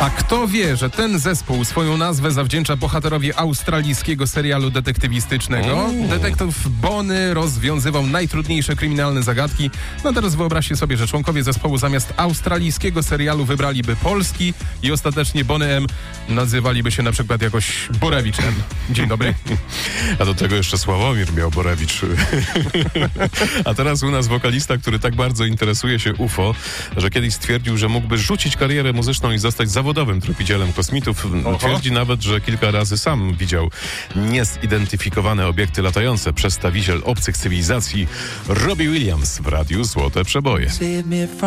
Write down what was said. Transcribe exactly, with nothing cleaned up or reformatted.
A kto wie, że ten zespół swoją nazwę zawdzięcza bohaterowi australijskiego serialu detektywistycznego? Mm. Detektyw Bonny rozwiązywał najtrudniejsze kryminalne zagadki. No teraz wyobraźcie sobie, że członkowie zespołu zamiast australijskiego serialu wybraliby polski i ostatecznie Bonny M nazywaliby się na przykład jakoś Borewicz M. Dzień dobry. A do tego jeszcze Sławomir miał Borewicz. A teraz u nas wokalista, który tak bardzo interesuje się U F O, że kiedyś stwierdził, że mógłby rzucić karierę muzyczną i zostać zawodowym tropicielem kosmitów. Oho. Twierdzi nawet, że kilka razy sam widział niezidentyfikowane obiekty latające. Przedstawiciel obcych cywilizacji Robbie Williams w radiu Złote Przeboje.